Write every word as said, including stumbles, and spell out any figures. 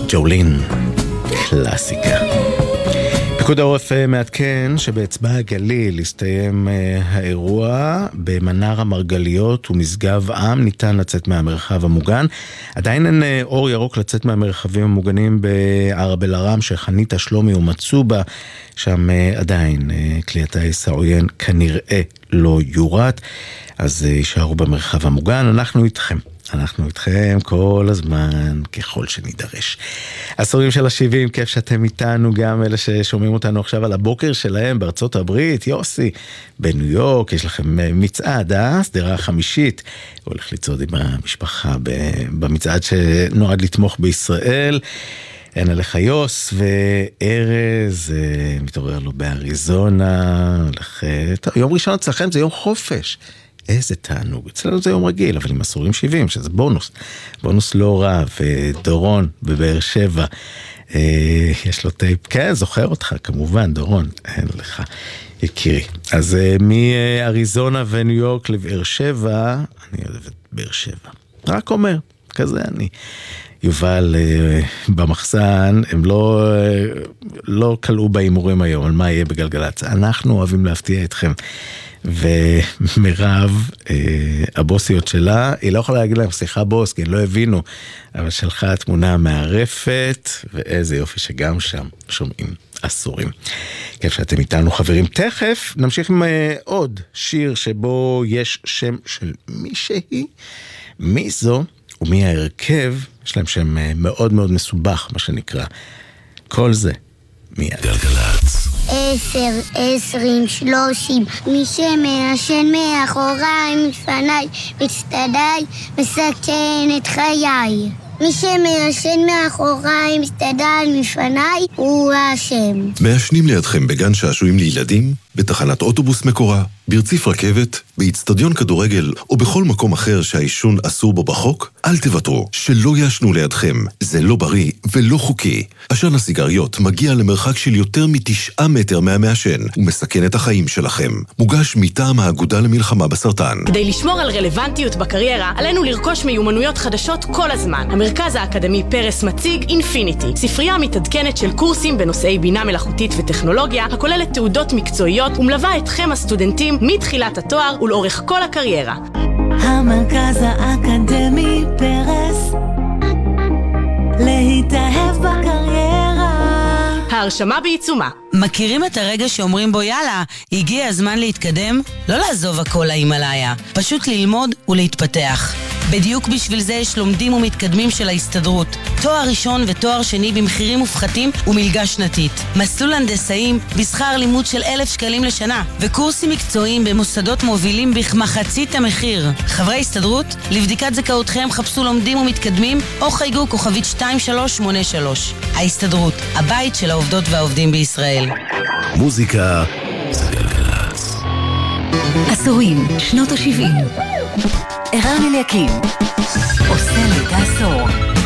ג'ולין, קלאסיקה. פיקוד העורף מעדכן שבאצבע הגליל הסתיים האירוע. במנר המרגליות ומשגב עם ניתן לצאת מהמרחב המוגן. עדיין אין אור ירוק לצאת מהמרחבים המוגנים בערב אל ערם, שחניתה, שלומי ומצובה. שם עדיין כלי הטיס העוין כנראה לא יורת, אז יישארו במרחב המוגן. אנחנו איתכם. אנחנו איתכם כל הזמן, ככל שנידרש. עשורים של ה-שבעים, כיף שאתם איתנו, גם אלה ששומעים אותנו עכשיו על הבוקר שלהם בארצות הברית. יוסי, בניו יורק, יש לכם מצעד, אה? סדרה החמישית. הוא הולך לצעוד עם המשפחה במצעד שנועד לתמוך בישראל. אין עליך יוס, וארז מתעורר לו באריזונה. הולך, טוב, יום ראשון אצלכם זה יום חופש. איזה תענוג, אצלנו זה יום רגיל, אבל עם עשורים שבעים, שזה בונוס, בונוס לא רע. ודורון בבאר שבע, אה, יש לו טייפ, כן, זוכר אותך, כמובן, דורון, אין לך, יקירי. אז אה, מאריזונה וניו יורק לבאר שבע, אני אוהב את באר שבע, רק אומר, כזה אני. יובל אה, במחסן, הם לא, אה, לא קלעו באימורים היום, על מה יהיה בגלגלצ. אנחנו אוהבים להפתיע אתכם. ומירב, הבוסיות שלה, היא לא יכולה להגיד להם, סליחה בוס, כי הם לא הבינו, אבל שלחה תמונה מערפת, ואיזה יופי שגם שם שומעים עשורים. כיף שאתם איתנו חברים. תכף נמשיך עם עוד שיר שבו יש שם של מישהי, מי זו ומי ההרכב, יש להם שם מאוד מאוד מסובך, מה שנקרא. כל זה מיד. גלגלצ. עשר, עשרים, שלושים, מי שמעשן מאחוריי, מפניי, מצטדיי, מסכן את חיי. מי שמעשן מאחוריי, מצטדיי, מפניי, הוא השם. מעשנים לידכם בגן שעשועים לילדים, בתחנת אוטובוס מקורה, ברציף רכבת, באצטדיון כדורגל או בכל מקום אחר שהעישון אסור בו בחוק, אל תוותרו, שלא יעשנו לידכם. זה לא בריא ולא חוקי. עשן הסיגריות מגיע למרחק של יותר מתשעה מטר מהמעשן ומסכן את החיים שלכם. מוגש מטעם האגודה למלחמה בסרטן. כדי לשמור על רלוונטיות בקריירה, עלינו לרכוש מיומנויות חדשות כל הזמן. המרכז האקדמי פרס מציג אינפיניטי, ספרייה מתעדכנת של קורסים בנושאי בינה מלאכותית וטכנולוגיה, הכוללת תעודות מקצועיות ומלווה אתכם הסטודנטים מתחילת התואר ולאורך כל הקריירה. המרכז האקדמי פרס, להתאהב בקריירה. ההרשמה בעיצומה. מכירים את הרגע שאומרים בו יאללה, הגיע הזמן להתקדם? לא לעזוב הכל להימלאיה, פשוט ללמוד ולהתפתח. בדיוק בשביל זה יש לומדים ומתקדמים של ההסתדרות. תואר ראשון ותואר שני במחירים מופחתים ומלגה שנתית. מסלול הנדסאים בשכר לימוד של אלף שקלים לשנה. וקורסים מקצועיים במוסדות מובילים בכמחצית המחיר. חברי הסתדרות, לבדיקת זכאותכם חפשו לומדים ומתקדמים או חייגו כוכבית שתיים שלוש שמונה שלוש. ההסתדרות, הבית של העובדות והעובדים בישראל. מוזיקה זה גלגלצ. עשורים, שנות ה-שבעים. ערן אליקים עושה לי את העשור.